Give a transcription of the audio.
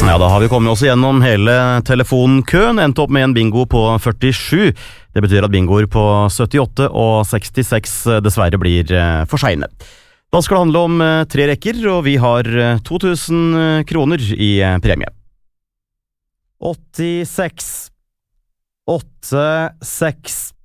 Ja, da har vi kommet oss gjennom hele telefonkøen, endt opp med en bingo på 47. Det betyr at bingoer på 78 og 66 dessverre blir for sene. Da skal det handle om 3 rekker, og vi har 2000 kroner i premie. 86, 86,